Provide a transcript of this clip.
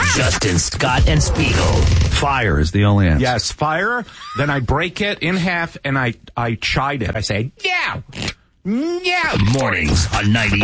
Justin, Scott, and Spiegel. Fire is the only answer. Yes, fire. Then I break it in half and I chide it. I say, yeah. Mornings on 90.